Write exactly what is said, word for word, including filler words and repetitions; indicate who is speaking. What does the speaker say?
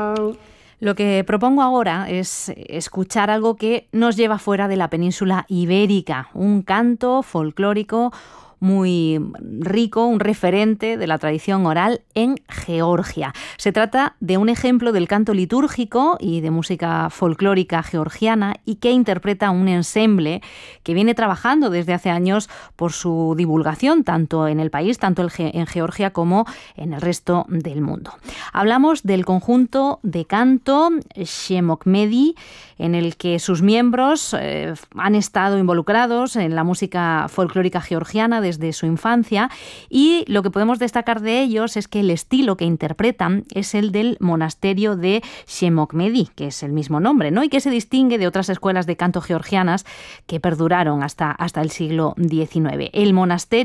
Speaker 1: Lo que propongo ahora es escuchar algo que nos lleva fuera de la península ibérica, un canto folclórico muy rico, un referente de la tradición oral en Georgia. Se trata de un ejemplo del canto litúrgico y de música folclórica georgiana y que interpreta un ensemble que viene trabajando desde hace años por su divulgación, tanto en el país, tanto en Georgia como en el resto del mundo. Hablamos del conjunto de canto Shemokmedi, en el que sus miembros eh, han estado involucrados en la música folclórica georgiana desde su infancia, y lo que podemos destacar de ellos es que el estilo que interpretan es el del monasterio de Shemokmedi, que es el mismo nombre, ¿no? Y que se distingue de otras escuelas de canto georgianas que perduraron hasta, hasta el siglo diecinueve. El monasterio